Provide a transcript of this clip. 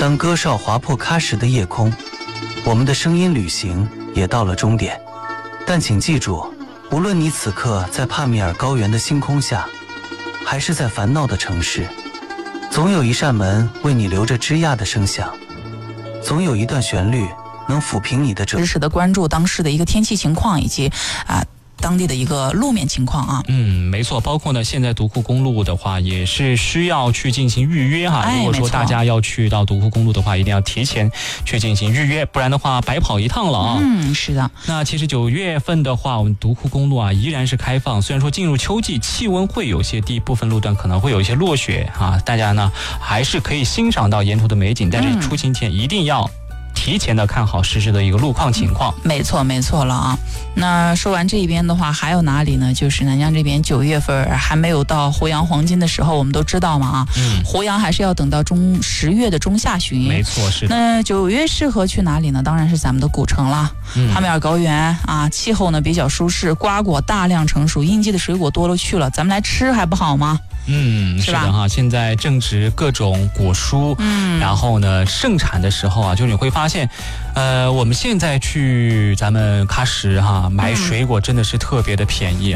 当歌哨划破喀什的夜空，我们的声音旅行也到了终点。但请记住，无论你此刻在帕米尔高原的星空下，还是在烦恼的城市，总有一扇门为你留着枝桠的声响，总有一段旋律能抚平你的实时的关注当时的一个天气情况以及当地的一个路面情况啊。 没错，包括呢，现在独库公路的话也是需要去进行预约哈。如果说大家要去到独库公路的话，一定要提前去进行预约，不然的话白跑一趟了啊。 是的。 那其实9月份的话，我们独库公路依然是开放，虽然说进入秋季，气温会有些低，部分路段可能会有一些落雪大家呢还是可以欣赏到沿途的美景，但是出行前一定要提前的看好实时的一个路况情况。 没错了啊。那说完这一边的话，还有哪里呢？就是南疆这边9月份还没有到胡杨黄金的时候，我们都知道嘛胡杨还是要等到10月的中下旬。 没错，是的。 那9月适合去哪里呢？当然是咱们的古城了。帕米尔高原气候呢比较舒适，瓜果大量成熟，应季的水果多了去了，咱们来吃还不好吗？ 是的哈，现在正值各种果蔬然后呢盛产的时候就你会发现我们现在去咱们喀什买水果真的是特别的便宜